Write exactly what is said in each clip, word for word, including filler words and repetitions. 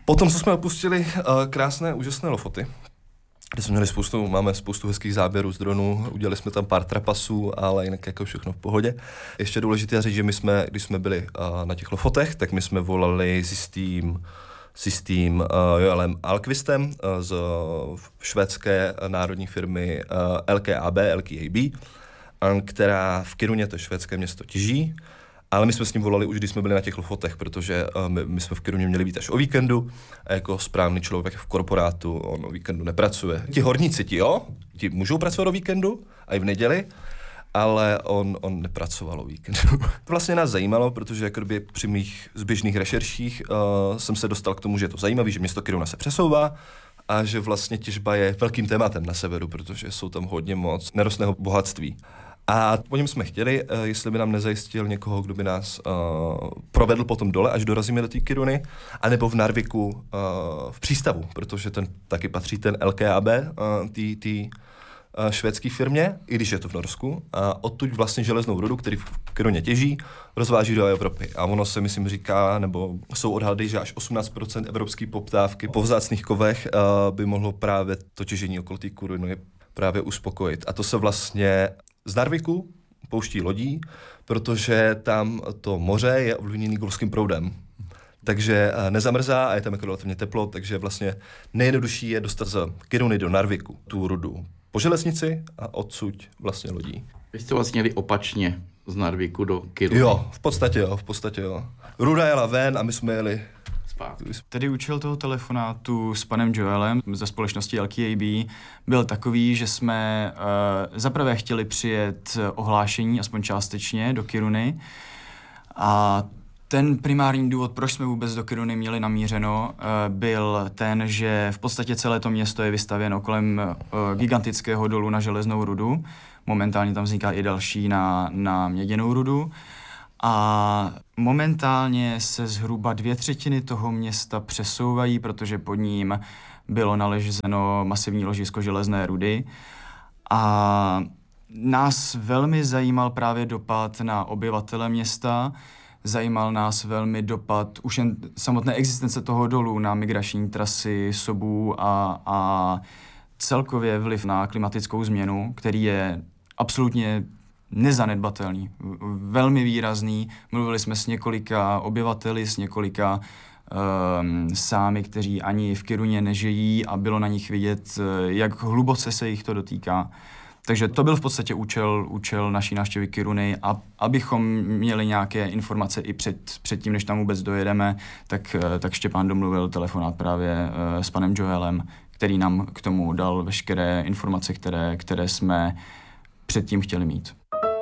Potom, co jsme opustili uh, krásné, úžasné Lofoty, kde jsme měli spoustu, máme spoustu hezkých záběrů z dronů, udělali jsme tam pár trapasů, ale jinak jako všechno v pohodě. Ještě důležité říct, že my jsme, když jsme byli uh, na těch Lofotech, tak my jsme volali s jistým, s jistým uh, Joelem Alkvistem uh, z uh, švédské uh, národní firmy uh, L K A B, L K A B, um, která v Kiruně, to je švédské město, těží. Ale my jsme s ním volali už, když jsme byli na těch Lofotech, protože uh, my, my jsme v Kiruně měli být až o víkendu a jako správný člověk v korporátu on o víkendu nepracuje. Ti horníci, ti jo, ti můžou pracovat o víkendu a i v neděli, ale on, on nepracoval o víkendu. To vlastně nás zajímalo, protože jakoby při mých zběžných rešerších uh, jsem se dostal k tomu, že je to zajímavé, že město Kiruna se přesouvá a že vlastně těžba je velkým tématem na severu, protože jsou tam hodně moc nerostného bohatství. A po něm jsme chtěli, uh, jestli by nám nezajistil někoho, kdo by nás uh, provedl potom dole, až dorazíme do té Kiruny, anebo v Narviku uh, v přístavu, protože ten taky patří ten L K A B, uh, tý uh, švédské firmě, i když je to v Norsku, a odtud vlastně železnou rudu, který v Kiruně těží, rozváží do Evropy. A ono se, myslím, říká, nebo jsou odhady, že až osmnáct procent evropské poptávky po vzácných kovech uh, by mohlo právě to těžení okolo té Kiruny právě uspokojit. A to se vlastně z Narviku pouští lodí, protože tam to moře je ovlivněné golfským proudem. Takže nezamrzá a je tam jako relativně teplo, takže vlastně nejjednodušší je dostat z Kiruny do Narviku tu rudu po železnici a odsud vlastně lodí. Vy jste vlastně jeli opačně z Narviku do Kiruny. Jo, v podstatě jo, v podstatě jo. Ruda jela ven a my jsme jeli zpátky. Tedy účel toho telefonátu s panem Joelem ze společnosti L K A B byl takový, že jsme uh, zaprvé chtěli přijet ohlášení, aspoň částečně, do Kiruny. A ten primární důvod, proč jsme vůbec do Kiruny měli namířeno, uh, byl ten, že v podstatě celé to město je vystavěno kolem uh, gigantického dolu na železnou rudu. Momentálně tam vzniká i další na, na měděnou rudu. A momentálně se zhruba dvě třetiny toho města přesouvají, protože pod ním bylo nalezeno masivní ložisko železné rudy. A nás velmi zajímal právě dopad na obyvatele města, zajímal nás velmi dopad už jen samotné existence toho dolu na migrační trasy sobů a, a celkově vliv na klimatickou změnu, který je absolutně nezanedbatelný, velmi výrazný. Mluvili jsme s několika obyvateli, s několika um, sámy, kteří ani v Kiruně nežijí a bylo na nich vidět, jak hluboce se jich to dotýká. Takže to byl v podstatě účel, účel naší návštěvy Kiruny a abychom měli nějaké informace i před, před tím, než tam vůbec dojedeme, tak, tak Štěpán domluvil telefonát právě uh, s panem Joelem, který nám k tomu dal veškeré informace, které, které jsme předtím chtěli mít.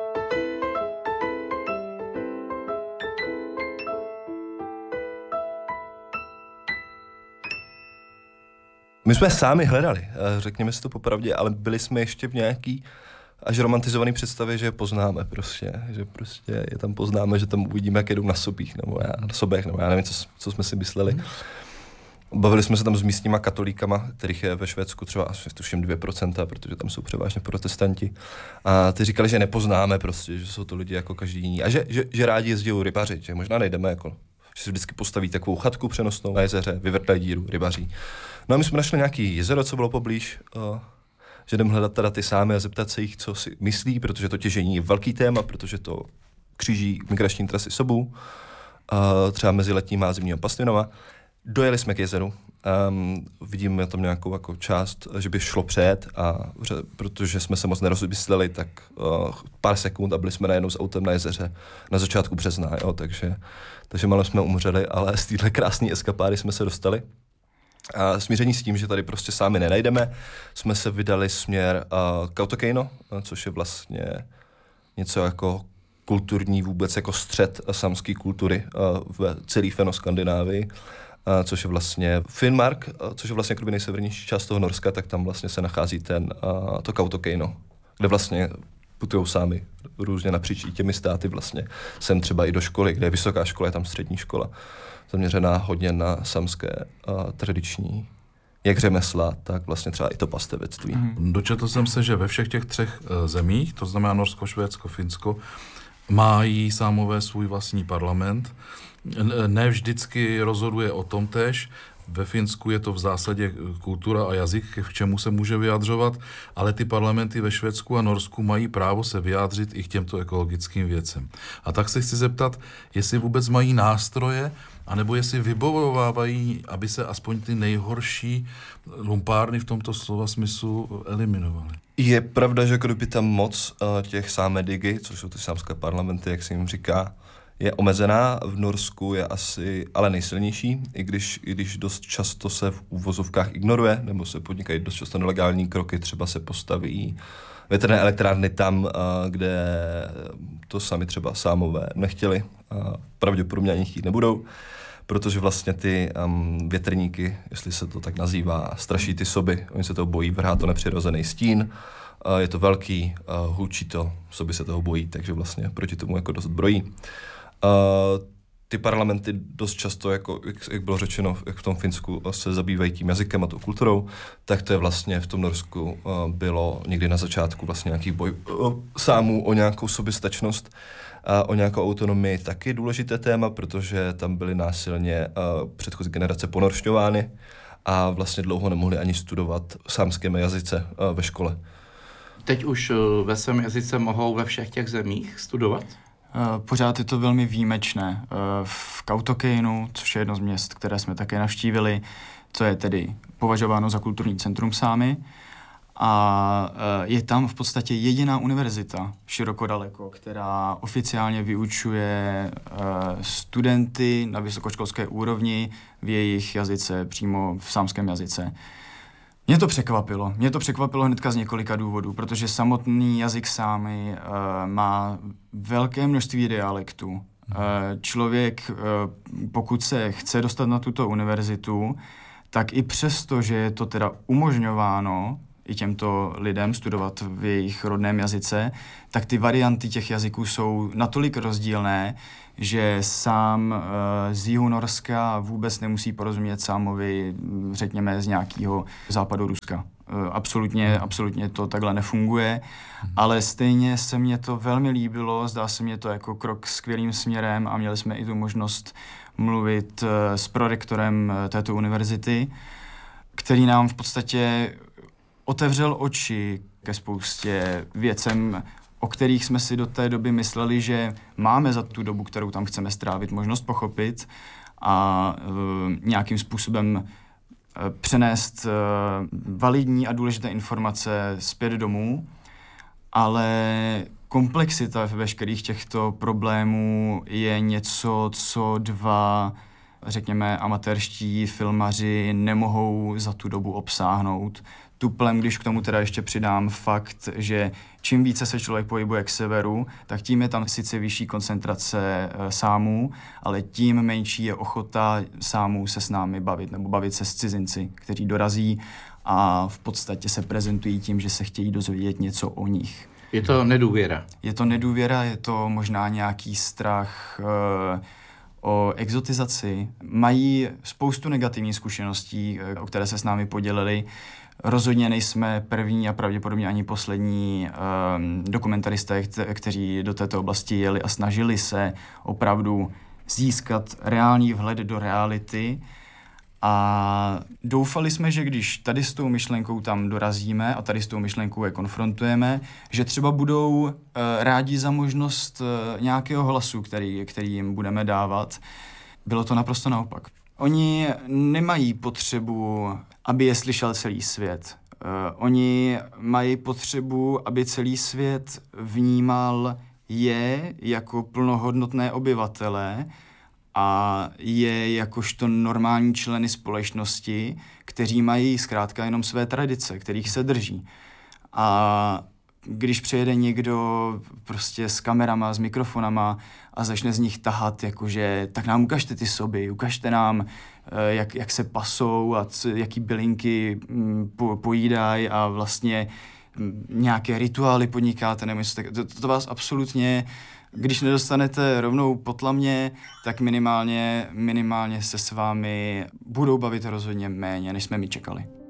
My jsme sami hledali, řekněme si to popravdě, ale byli jsme ještě v nějaký až romantizovaný představě, že je poznáme prostě, že prostě je tam poznáme, že tam uvidíme, jak jedou na sobích, nebo já, na sobech, nebo já nevím, co, co jsme si mysleli. Bavili jsme se tam s místníma katolíkama, kterých je ve Švédsku třeba asi tuším dvě procenta, protože tam jsou převážně protestanti. A ty říkali, že nepoznáme prostě, že jsou to lidi jako každý jiný. A že, že, že rádi jezdí rybařit, že možná najdeme jako, že si vždycky postaví takovou chatku přenosnou na jezeře, vyvrtají díru, rybaří. No a my jsme našli nějaký jezero, co bylo poblíž, uh, že jdeme hledat teda ty sámy a zeptat se jich, co si myslí, protože to těžení je velký téma, protože to kříží migrační trasy sobou, uh, třeba mezi letním a zimním Pastvinova. Dojeli jsme k jezeru, um, vidíme tam nějakou jako část, že by šlo přejet, a, protože jsme se moc nerozmysleli, tak uh, pár sekund a byli jsme najednou s autem na jezeře na začátku března, jo, takže, takže malo jsme umřeli, ale z téhle krásné eskapády jsme se dostali. A smíření s tím, že tady prostě sami nenajdeme, jsme se vydali směr uh, Kautokeino, což je vlastně něco jako kulturní vůbec jako střed samské kultury uh, v celé Fennoskandinávii, uh, což je vlastně Finnmark, uh, což je vlastně jako nejsevernější část toho Norska, tak tam vlastně se nachází ten, uh, to Kautokeino, kde vlastně putujou sámi různě napříč i těmi státy vlastně. Sem třeba i do školy, kde je vysoká škola, je tam střední škola, zaměřená hodně na samské uh, tradiční jak řemesla, tak vlastně třeba i to pastevectví. Mm. Dočetl jsem se, že ve všech těch třech uh, zemích, to znamená Norsko, Švédsko, Finsko, mají sámové svůj vlastní parlament. Ne vždycky rozhoduje o tom též. Ve Finsku je to v zásadě kultura a jazyk, k čemu se může vyjadřovat, ale ty parlamenty ve Švédsku a Norsku mají právo se vyjádřit i k těmto ekologickým věcem. A tak se chci zeptat, jestli vůbec mají nástroje, anebo jestli vybojovávají, aby se aspoň ty nejhorší lumpárny v tomto slova smyslu eliminovaly. Je pravda, že kdyby tam moc uh, těch sámedigy, což jsou ty sámské parlamenty, jak se jim říká, je omezená, v Norsku je asi ale nejsilnější, i když, i když dost často se v úvozovkách ignoruje, nebo se podnikají dost často nelegální kroky, třeba se postaví větrné elektrárny tam, kde to sami třeba Sámové nechtěli a pravděpodobně ani chtít nebudou, protože vlastně ty um, větrníky, jestli se to tak nazývá, straší ty soby, oni se toho bojí, vrhá to nepřirozený stín, uh, je to velký, uh, hlučí to, soby se toho bojí, takže vlastně proti tomu jako dost brojí. Uh, ty parlamenty dost často, jako, jak, jak bylo řečeno, jak v tom Finsku se zabývají tím jazykem a tou kulturou, tak to je vlastně v tom Norsku uh, bylo někdy na začátku vlastně nějaký boj uh, sámů o nějakou soběstačnost a o nějakou autonomii taky důležité téma, protože tam byly násilně uh, předchozí generace ponoršťovány a vlastně dlouho nemohli ani studovat sámském jazyce uh, ve škole. Teď už uh, ve svém jazyce mohou ve všech těch zemích studovat? Pořád je to velmi výjimečné. V Kautokeinu, což je jedno z měst, které jsme také navštívili, to je tedy považováno za kulturní centrum Sámy, a je tam v podstatě jediná univerzita široko daleko, která oficiálně vyučuje studenty na vysokoškolské úrovni v jejich jazyce, přímo v sámském jazyce. Mě to překvapilo. Mě to překvapilo hnedka z několika důvodů, protože samotný jazyk sámy uh, má velké množství dialektů. Uh, člověk, uh, pokud se chce dostat na tuto univerzitu, tak i přesto, že je to teda umožňováno i těmto lidem studovat v jejich rodném jazyce, tak ty varianty těch jazyků jsou natolik rozdílné, že sám uh, z jihu Norska vůbec nemusí porozumět sámovi, řekněme, z nějakého západu Ruska. Uh, absolutně, absolutně to takhle nefunguje, ale stejně se mně to velmi líbilo, zdá se mně to jako krok skvělým směrem a měli jsme i tu možnost mluvit uh, s prorektorem uh, této univerzity, který nám v podstatě otevřel oči ke spoustě věcem, o kterých jsme si do té doby mysleli, že máme za tu dobu, kterou tam chceme strávit, možnost pochopit a e, nějakým způsobem e, přenést e, validní a důležité informace zpět domů, ale komplexita veškerých těchto problémů je něco, co dva, řekněme, amatérští filmaři nemohou za tu dobu obsáhnout. Tuplem, když k tomu teda ještě přidám fakt, že čím více se člověk pohybuje k severu, tak tím je tam sice vyšší koncentrace e, sámů, ale tím menší je ochota sámů se s námi bavit, nebo bavit se s cizinci, kteří dorazí a v podstatě se prezentují tím, že se chtějí dozvědět něco o nich. Je to nedůvěra. Je to nedůvěra, je to možná nějaký strach e, o exotizaci. Mají spoustu negativních zkušeností, e, o které se s námi podělili. Rozhodně nejsme první a pravděpodobně ani poslední um, dokumentaristé, kte- kteří do této oblasti jeli a snažili se opravdu získat reálný vhled do reality. A doufali jsme, že když tady s tou myšlenkou tam dorazíme a tady s tou myšlenkou je konfrontujeme, že třeba budou uh, rádi za možnost uh, nějakého hlasu, který, který jim budeme dávat. Bylo to naprosto naopak. Oni nemají potřebu, aby je slyšel celý svět. Uh, oni mají potřebu, aby celý svět vnímal je jako plnohodnotné obyvatele a je jakožto normální členy společnosti, kteří mají zkrátka jenom své tradice, kterých se drží. A když přijede někdo prostě s kamerama, s mikrofonama a začne z nich tahat, jakože tak nám ukažte ty soby, ukažte nám, jak, jak se pasou a co, jaký bylinky po, pojídají a vlastně nějaké rituály podnikáte, nebo něco tak, to, to vás absolutně, když nedostanete rovnou potlamně, tak minimálně, minimálně se s vámi budou bavit rozhodně méně, než jsme my čekali.